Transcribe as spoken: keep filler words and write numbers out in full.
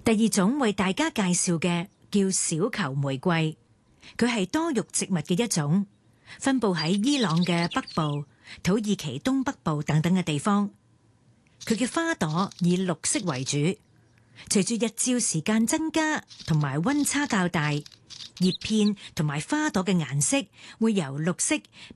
第二種為大家介紹嘅叫小球玫瑰，佢係多肉植物嘅一種，分布喺伊朗嘅北部、土耳其東北部等等嘅地方。佢嘅花朵以綠色為主，隨住日照時間增加同埋溫差較大，葉片同埋花朵嘅顏色會由綠色